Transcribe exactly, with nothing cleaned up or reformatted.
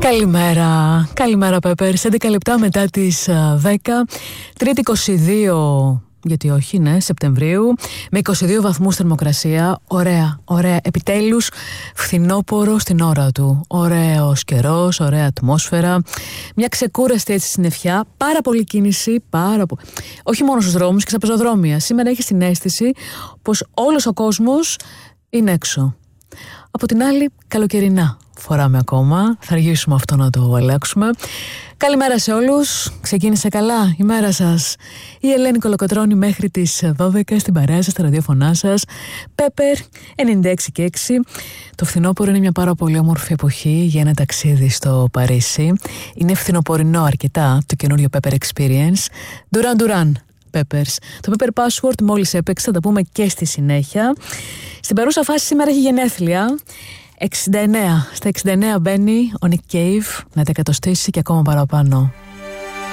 Καλημέρα, καλημέρα Πέπερς, έντεκα λεπτά μετά τις δέκα, Τρίτη είκοσι δύο, γιατί όχι, ναι, Σεπτεμβρίου, με είκοσι δύο βαθμούς θερμοκρασία. Ωραία, ωραία, επιτέλους φθινόπορο στην ώρα του. Ωραίος καιρός, ωραία ατμόσφαιρα, μια ξεκούραστη έτσι συννεφιά, πάρα πολύ κίνηση, πάρα πο... όχι μόνο στους δρόμους και στα πεζοδρόμια. Σήμερα έχεις την αίσθηση πως όλος ο κόσμος είναι έξω. Από την άλλη, καλοκαιρινά φοράμε ακόμα. Θα αργήσουμε αυτό να το αλλάξουμε. Καλημέρα σε όλους. Ξεκίνησε καλά η μέρα σας. Η Ελένη Κολοκοτρώνη μέχρι τις δώδεκα στην παρέα σας, στα ραδιόφωνά σας. Πέπερ ενενήντα έξι και έξι. Το φθινόπωρο είναι μια πάρα πολύ όμορφη εποχή για ένα ταξίδι στο Παρίσι. Είναι φθινοπορεινό αρκετά το καινούριο Pepper Experience. Duran Duran Peppers. Το Pepper Password μόλις έπαιξε, θα τα πούμε και στη συνέχεια. Στην παρούσα φάση σήμερα έχει γενέθλια. εξήντα εννέα. Στα εξήντα εννέα μπαίνει ο Nick Cave να τα εκατοστήσει και ακόμα παραπάνω.